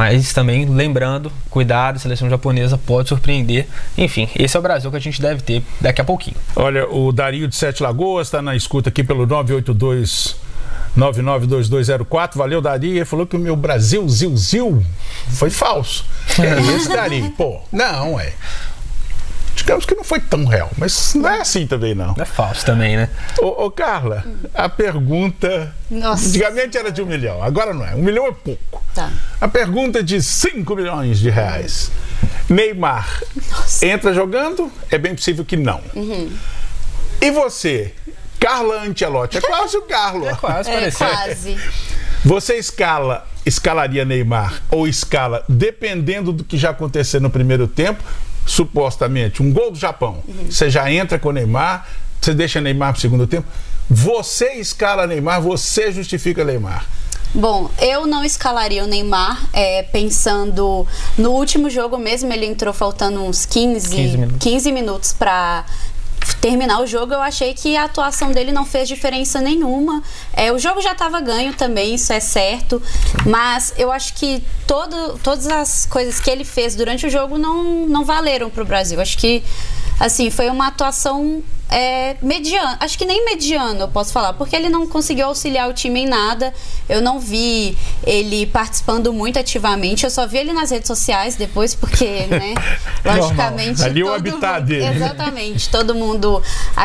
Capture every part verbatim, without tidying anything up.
Mas também lembrando, cuidado, a seleção japonesa pode surpreender. Enfim, esse é o Brasil que a gente deve ter daqui a pouquinho. Olha, o Dario de Sete Lagoas está na escuta aqui pelo nove oito dois, nove nove dois dois zero quatro. Valeu, Dario. Ele falou que o meu Brasil, Zil, Zil, foi falso. Que é esse, Dario? Pô, não, é. Digamos que não foi tão real, mas não é assim também, não. Não é falso também, né? Ô, ô Carla, a pergunta... Nossa. Antigamente era de um milhão, agora não é. Um milhão é pouco. Tá. A pergunta de cinco milhões de reais. Neymar Nossa. entra jogando? É bem possível que não. Uhum. E você, Carla Ancelotti? É quase o Carlo. É quase, É parecia. quase. Você escala, escalaria Neymar ou escala dependendo do que já aconteceu no primeiro tempo? Supostamente, um gol do Japão. Uhum. Você já entra com o Neymar, você deixa Neymar pro segundo tempo. Você escala Neymar, você justifica Neymar. Bom, eu não escalaria o Neymar, é, pensando no último jogo mesmo, ele entrou faltando uns quinze, quinze minutos, quinze minutos para terminar o jogo. Eu achei que a atuação dele não fez diferença nenhuma. É, o jogo já estava ganho também, isso é certo, mas eu acho que todo, todas as coisas que ele fez durante o jogo não, não valeram para o Brasil. Acho que assim, foi uma atuação é, mediana, acho que nem mediana eu posso falar, porque ele não conseguiu auxiliar o time em nada. Eu não vi ele participando muito ativamente, eu só vi ele nas redes sociais depois, porque, né, logicamente ali todo o habitat mundo, dele. Exatamente, todo mundo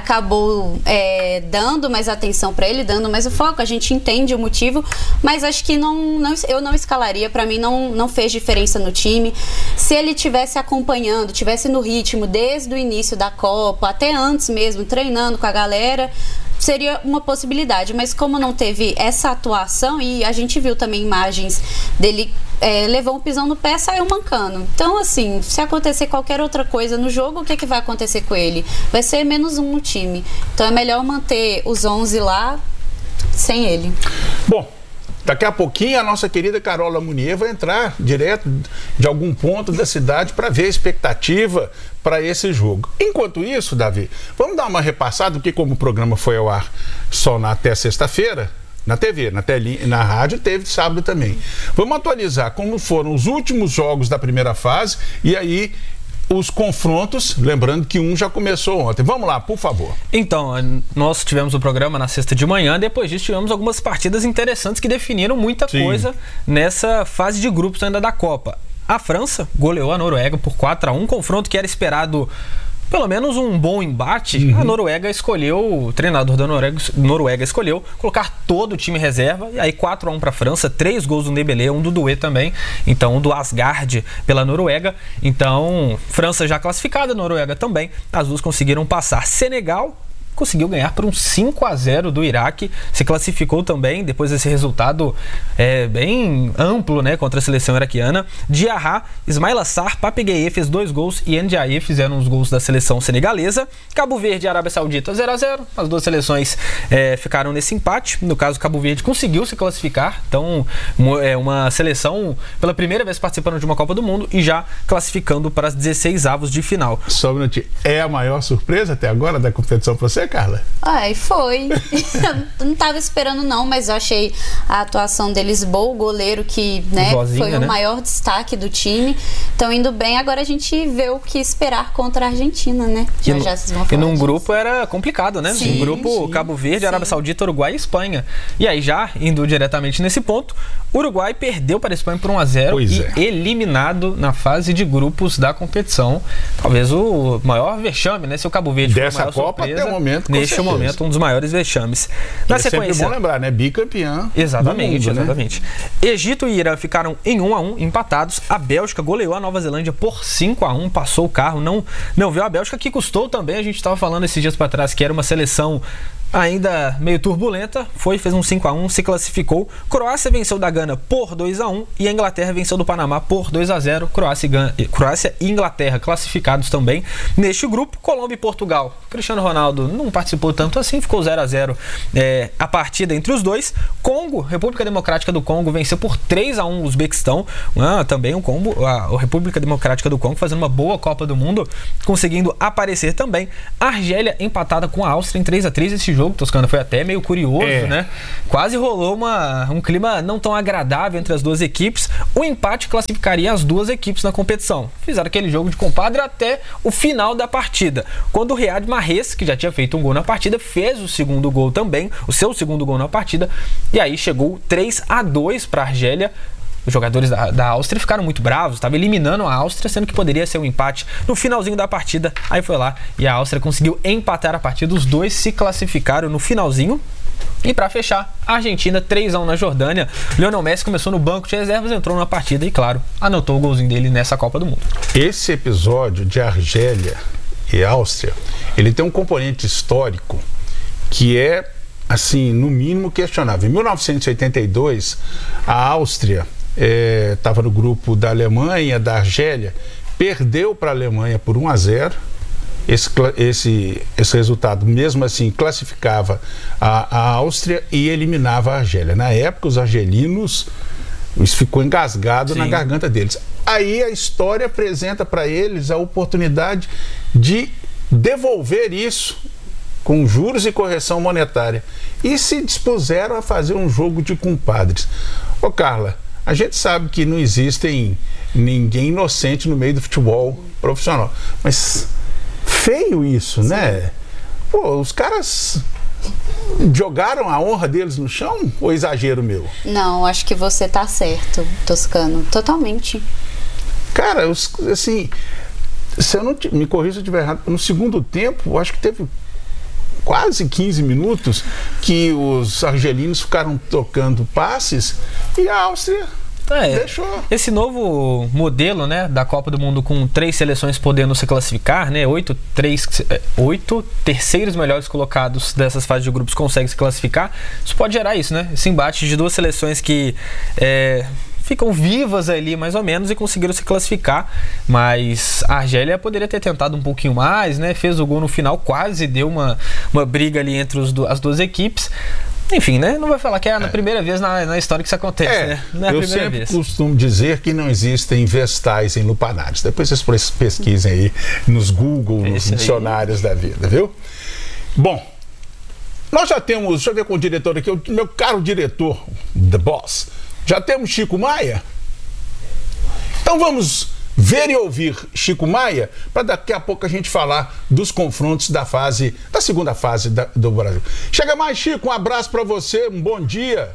acabou é, dando mais atenção para ele, dando mais o foco, a gente entende o motivo, mas acho que não, não, eu não escalaria, para mim não, não fez diferença no time. Se ele tivesse acompanhando, tivesse no ritmo desde o início da Copa, até antes mesmo, treinando com a galera, seria uma possibilidade, mas como não teve essa atuação, e a gente viu também imagens dele, é, levou um pisão no pé, saiu mancando. Então, assim, se acontecer qualquer outra coisa no jogo, o que, que vai acontecer com ele? Vai ser menos um no time. Então é melhor manter os onze lá sem ele. Bom, daqui a pouquinho a nossa querida Carola Munier vai entrar direto de algum ponto da cidade para ver a expectativa para esse jogo. Enquanto isso, Davi, vamos dar uma repassada, porque como o programa foi ao ar só na, até sexta-feira, na T V, na telinha, na rádio, teve sábado também. Vamos atualizar como foram os últimos jogos da primeira fase e aí os confrontos, lembrando que um já começou ontem. Vamos lá, por favor. Então, nós tivemos o programa na sexta de manhã, depois disso tivemos algumas partidas interessantes que definiram muita Sim. coisa nessa fase de grupos ainda da Copa. A França goleou a Noruega por quatro a um, confronto que era esperado pelo menos um bom embate. Uhum. A Noruega escolheu, o treinador da Noruega, Noruega escolheu colocar todo o time reserva, e aí quatro a um para a França, três gols do Dembélé, um do Doué também, então um do Asgard pela Noruega. Então, França já classificada, Noruega também, as duas conseguiram passar. Senegal conseguiu ganhar por um cinco a zero do Iraque, se classificou também depois desse resultado é, bem amplo, né, contra a seleção iraquiana. Diarra, Ismaila Sarr, Pape Gueye fez dois gols e Ndiaye fizeram os gols da seleção senegalesa. Cabo Verde e Arábia Saudita zero a zero, as duas seleções é, ficaram nesse empate. No caso, Cabo Verde conseguiu se classificar, então é uma seleção pela primeira vez participando de uma Copa do Mundo e já classificando para as dezesseis avos de final. Só um minutinho, é a maior surpresa até agora da competição para você, Carla? Ai, foi. Eu não tava esperando não, mas eu achei a atuação deles boa, o goleiro que, né, Vozinha, foi o né? maior destaque do time. Estão indo bem, agora a gente vê o que esperar contra a Argentina, né? Já e já no, vocês vão E falar num disso. grupo era complicado, né? Sim, um grupo sim, Cabo Verde, sim. Arábia Saudita, Uruguai e Espanha. E aí já, indo diretamente nesse ponto, Uruguai perdeu para a Espanha por um a zero Pois e é. eliminado na fase de grupos da competição. Talvez o maior vexame, né? Se o Cabo Verde Dessa foi a maior Copa surpresa, até o momento, com neste certeza. momento, um dos maiores vexames. Na É sempre sequência, bom lembrar, né? Bicampeão. Exatamente, do mundo, exatamente. Né? Egito e Irã ficaram em um a um, empatados. A Bélgica goleou a Nova Zelândia por cinco a um, passou o carro, não, não viu a Bélgica, que custou também. A gente estava falando esses dias para trás que era uma seleção ainda meio turbulenta, foi, fez um cinco a um, se classificou. Croácia venceu da Gana por dois a um e a Inglaterra venceu do Panamá por dois a zero. Croácia e, Gana, Croácia e Inglaterra classificados também neste grupo. Colômbia e Portugal. Cristiano Ronaldo não participou tanto assim, ficou zero a zero é, a partida entre os dois. Congo, República Democrática do Congo, venceu por três a um o Uzbequistão. Ah, também o Congo, a, a República Democrática do Congo fazendo uma boa Copa do Mundo, conseguindo aparecer também. A Argélia empatada com a Áustria em três a três. Esse jogo jogo, Toscano, foi até meio curioso, é. né? Quase rolou uma, um clima não tão agradável entre as duas equipes. O empate classificaria as duas equipes na competição. Fizeram aquele jogo de compadre até o final da partida, quando o Riyad Mahrez, que já tinha feito um gol na partida, fez o segundo gol também, o seu segundo gol na partida, e aí chegou três a dois para a Argélia. Os jogadores da, da Áustria ficaram muito bravos, estava eliminando a Áustria, sendo que poderia ser um empate no finalzinho da partida. Aí foi lá e a Áustria conseguiu empatar a partida. Os dois se classificaram no finalzinho. E para fechar, a Argentina três a um na Jordânia. Lionel Messi começou no banco de reservas, entrou na partida e, claro, anotou o golzinho dele nessa Copa do Mundo. Esse episódio de Argélia e Áustria, ele tem um componente histórico que é, assim, no mínimo questionável. Em mil novecentos e oitenta e dois, a Áustria estava é, no grupo da Alemanha, da Argélia, perdeu para a Alemanha por um a zero. Esse, esse, esse resultado, mesmo assim, classificava a, a Áustria e eliminava a Argélia. Na época, os argelinos, isso ficou engasgado Sim. na garganta deles. Aí a história apresenta para eles a oportunidade de devolver isso com juros e correção monetária. E se dispuseram a fazer um jogo de compadres. Ô Carla, a gente sabe que não existem ninguém inocente no meio do futebol profissional, mas feio isso, Sim. né? Pô, os caras jogaram a honra deles no chão ou exagero meu? Não, acho que você tá certo, Toscano, totalmente. Cara, os, assim, se eu não te, me corrija se eu estiver errado, no segundo tempo, eu acho que teve quase quinze minutos que os argelinos ficaram trocando passes e a Áustria é, deixou. Esse novo modelo, né, da Copa do Mundo com três seleções podendo se classificar, né, oito, três, oito terceiros melhores colocados dessas fases de grupos conseguem se classificar, isso pode gerar isso, né, esse embate de duas seleções que é, ficam vivas ali mais ou menos e conseguiram se classificar, mas a Argélia poderia ter tentado um pouquinho mais, né, fez o gol no final, quase deu uma, uma briga ali entre os do, as duas equipes. Enfim, né? Não vai falar que é a é. primeira vez na, na história que isso acontece, é, né? Não é a eu primeira sempre vez. costumo dizer que não existem vestais em lupanares. Depois vocês pesquisem aí nos Google, nos Esse dicionários aí. da vida, viu? Bom, nós já temos, deixa eu ver com o diretor aqui, o meu caro diretor, The Boss, já temos Chico Maia? Então vamos ver e ouvir Chico Maia, para daqui a pouco a gente falar dos confrontos da fase, da segunda fase da, do Brasil. Chega mais, Chico, um abraço para você, um bom dia.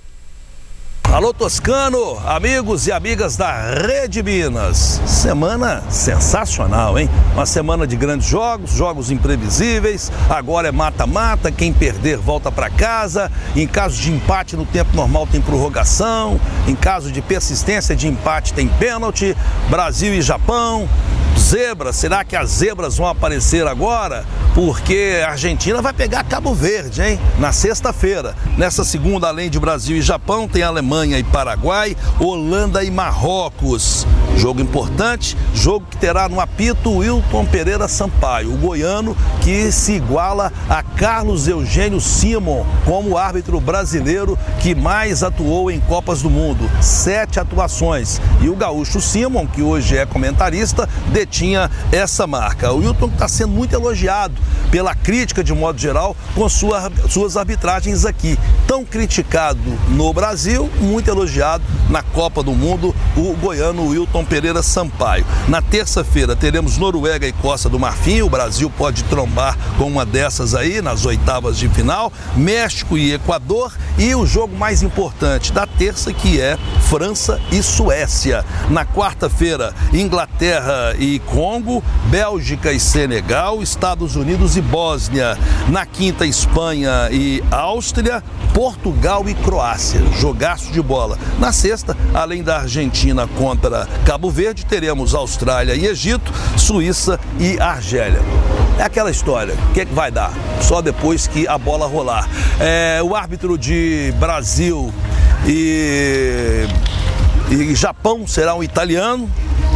Alô Toscano, amigos e amigas da Rede Minas. Semana sensacional, hein? Uma semana de grandes jogos, jogos imprevisíveis. Agora é mata-mata, quem perder volta para casa. Em caso de empate no tempo normal tem prorrogação. Em caso de persistência de empate tem pênalti. Brasil e Japão. Zebras, será que as zebras vão aparecer agora? Porque a Argentina vai pegar Cabo Verde, hein? Na sexta-feira. Nessa segunda, além de Brasil e Japão, tem Alemanha e Paraguai, Holanda e Marrocos. Jogo importante, jogo que terá no apito o Wilton Pereira Sampaio, o goiano que se iguala a Carlos Eugênio Simon como árbitro brasileiro que mais atuou em Copas do Mundo. Sete atuações. E o gaúcho Simon, que hoje é comentarista, detinha essa marca. O Wilton está sendo muito elogiado pela crítica de modo geral com sua, suas arbitragens aqui. Tão criticado no Brasil, muito elogiado na Copa do Mundo, o goiano Wilton Pereira Sampaio. Na terça-feira teremos Noruega e Costa do Marfim, o Brasil pode trombar com uma dessas aí nas oitavas de final, México e Equador e o jogo mais importante da terça que é França e Suécia. Na quarta-feira, Inglaterra e Congo, Bélgica e Senegal, Estados Unidos e Bósnia. Na quinta, Espanha e Áustria, Portugal e Croácia. Jogaço de bola. Na sexta, além da Argentina contra Cabo Verde, teremos Austrália e Egito, Suíça e Argélia. É aquela história, o que é que vai dar? Só depois que a bola rolar. É, o árbitro de Brasil e, e Japão será um italiano,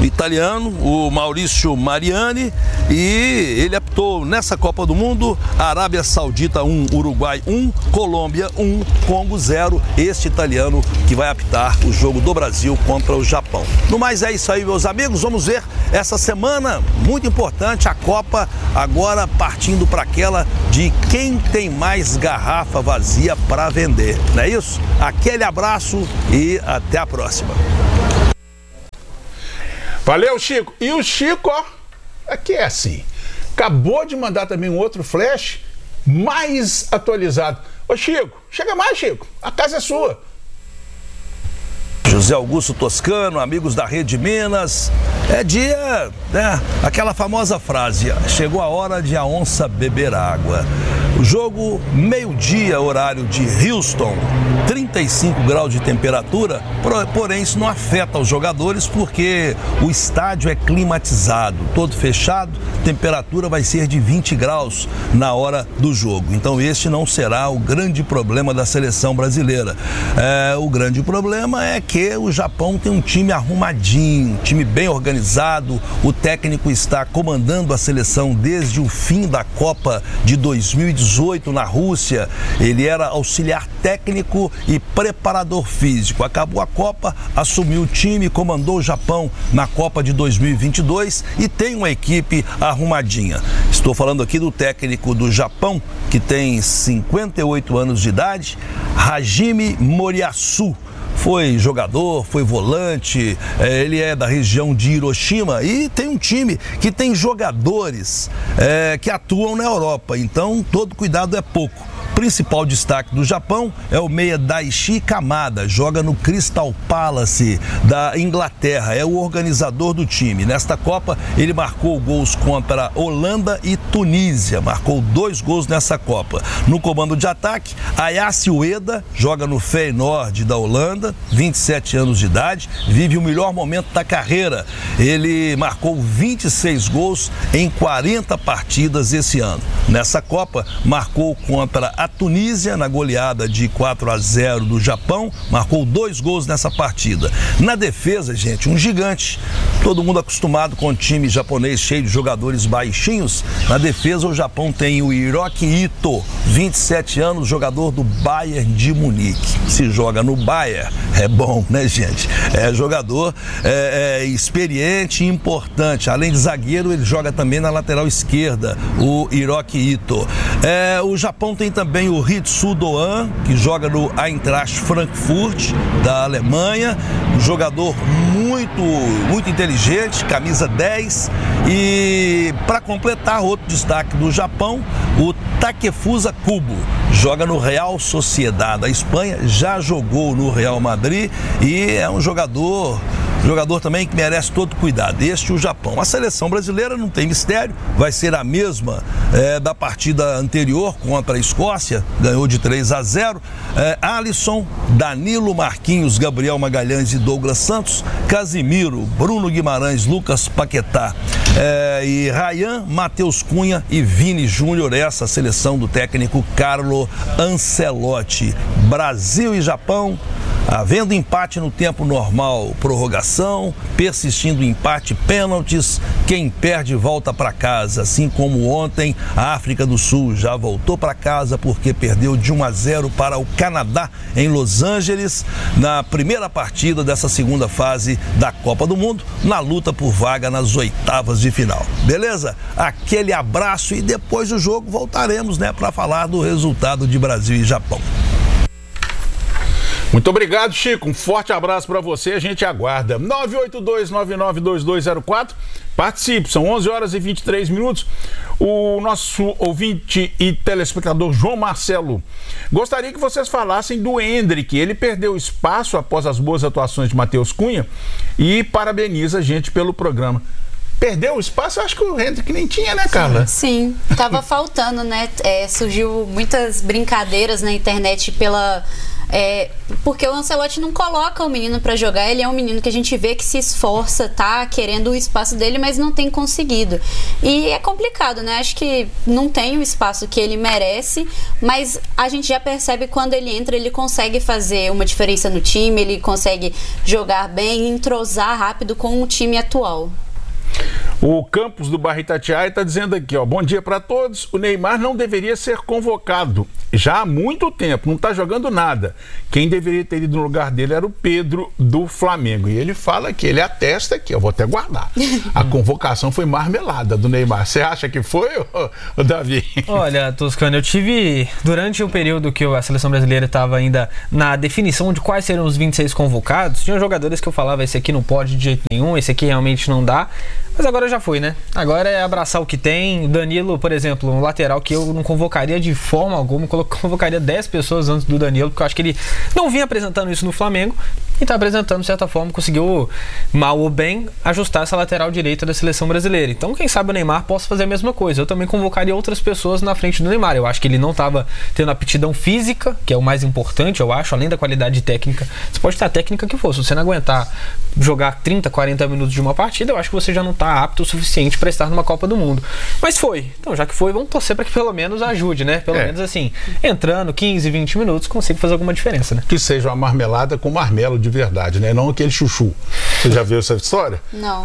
italiano, o Maurício Mariani, e ele apitou nessa Copa do Mundo: Arábia Saudita um, Uruguai um, Colômbia um, Congo zero. Este italiano que vai apitar o jogo do Brasil contra o Japão. No mais é isso aí, meus amigos. Vamos ver essa semana, muito importante, a Copa agora partindo para aquela de quem tem mais garrafa vazia para vender. Não é isso? Aquele abraço e até a próxima. Valeu, Chico. E o Chico, ó, aqui é assim. Acabou de mandar também um outro flash mais atualizado. Ô, Chico, chega mais, Chico. A casa é sua. José Augusto Toscano, amigos da Rede Minas, é dia, né, aquela famosa frase: chegou a hora de a onça beber água. O jogo, meio-dia, horário de Houston, trinta e cinco graus de temperatura, porém isso não afeta os jogadores porque o estádio é climatizado, todo fechado, temperatura vai ser de vinte graus na hora do jogo. Então este não será o grande problema da seleção brasileira. É, o grande problema é que o Japão tem um time arrumadinho, um time bem organizado, o técnico está comandando a seleção desde o fim da Copa de dois mil e dezoito na Rússia. Ele era auxiliar técnico e preparador físico. Acabou a Copa, assumiu o time, comandou o Japão na Copa de dois mil e vinte e dois e tem uma equipe arrumadinha. Estou falando aqui do técnico do Japão, que tem cinquenta e oito anos de idade, Hajime Moriyasu. Foi jogador, foi volante, é, ele é da região de Hiroshima e tem um time que tem jogadores é, que atuam na Europa, então todo cuidado é pouco. Principal destaque do Japão é o meia Daichi Kamada, joga no Crystal Palace da Inglaterra, é o organizador do time. Nesta Copa ele marcou gols contra Holanda e Tunísia, marcou dois gols nessa Copa. No comando de ataque, Ayase Ueda, joga no Feyenoord da Holanda, vinte e sete anos de idade, vive o melhor momento da carreira. Ele marcou vinte e seis gols em quarenta partidas esse ano. Nessa Copa marcou contra a Tunísia na goleada de quatro a zero do Japão, marcou dois gols nessa partida. Na defesa, gente, um gigante. Todo mundo acostumado com o time japonês cheio de jogadores baixinhos. Na defesa, o Japão tem o Hiroki Ito, vinte e sete anos, jogador do Bayern de Munique. Se joga no Bayern, é bom, né, gente? É jogador é, é, experiente e importante. Além de zagueiro, ele joga também na lateral esquerda, o Hiroki Ito. É, o Japão tem também Também o Ritsu Doan, que joga no Eintracht Frankfurt da Alemanha, um jogador muito, muito inteligente, camisa dez. E para completar, outro destaque do Japão, o Takefusa Kubo, joga no Real Sociedad da Espanha, já jogou no Real Madrid e é um jogador Jogador também que merece todo cuidado. Este o Japão. A seleção brasileira não tem mistério, vai ser a mesma é, da partida anterior contra a Escócia, ganhou de três a zero. É, Alisson, Danilo, Marquinhos, Gabriel Magalhães e Douglas Santos, Casimiro, Bruno Guimarães, Lucas Paquetá é, e Ryan, Matheus Cunha e Vini Júnior. Essa seleção do técnico Carlo Ancelotti. Brasil e Japão, havendo empate no tempo normal, prorrogação, persistindo empate, pênaltis, quem perde volta para casa, assim como ontem a África do Sul já voltou para casa porque perdeu de um a zero para o Canadá em Los Angeles na primeira partida dessa segunda fase da Copa do Mundo, na luta por vaga nas oitavas de final. Beleza? Aquele abraço e depois do jogo voltaremos, né, para falar do resultado de Brasil e Japão. Muito obrigado, Chico. Um forte abraço para você. A gente aguarda. nove oito dois, nove nove dois dois zero quatro. Participe. São onze horas e vinte e três minutos. O nosso ouvinte e telespectador João Marcelo gostaria que vocês falassem do Endrick. Ele perdeu espaço após as boas atuações de Matheus Cunha e parabeniza a gente pelo programa. perdeu o espaço, eu acho que o Hendrick nem tinha, né, Carla? Sim, tava faltando, né? É, surgiu muitas brincadeiras na internet pela... É, porque o Ancelotti não coloca o menino pra jogar, ele é um menino que a gente vê que se esforça, tá querendo o espaço dele, mas não tem conseguido. E é complicado, né? Acho que não tem o espaço que ele merece, mas a gente já percebe quando ele entra, ele consegue fazer uma diferença no time, ele consegue jogar bem, entrosar rápido com o time atual. O Campos do Barra Itatiaia está dizendo aqui, ó, bom dia para todos. O Neymar não deveria ser convocado já há muito tempo, não está jogando nada. Quem deveria ter ido no lugar dele era o Pedro do Flamengo. E ele fala que ele atesta aqui, eu vou até guardar. A convocação foi marmelada do Neymar. Você acha que foi, ô, ô, Davi? Olha, Toscano, eu tive, durante o período que a seleção brasileira estava ainda na definição de quais seriam os vinte e seis convocados, tinha jogadores que eu falava, esse aqui não pode de jeito nenhum, esse aqui realmente não dá. Mas agora já foi, né? Agora é abraçar o que tem. Danilo, por exemplo, um lateral que eu não convocaria de forma alguma, convocaria dez pessoas antes do Danilo, porque eu acho que ele não vinha apresentando isso no Flamengo e tá apresentando de certa forma, conseguiu, mal ou bem, ajustar essa lateral direita da seleção brasileira. Então, quem sabe o Neymar possa fazer a mesma coisa. Eu também convocaria outras pessoas na frente do Neymar. Eu acho que ele não estava tendo aptidão física, que é o mais importante, eu acho, além da qualidade técnica. Você pode ter a técnica que for, se você não aguentar jogar trinta, quarenta minutos de uma partida, eu acho que você já não está apto o suficiente para estar numa Copa do Mundo. Mas foi. Então, já que foi, vamos torcer para que pelo menos ajude, né? Pelo é. menos assim, entrando quinze, vinte minutos, consiga fazer alguma diferença, né? Que seja uma marmelada com marmelo de verdade, né? Não aquele chuchu. Você já viu essa história? Não.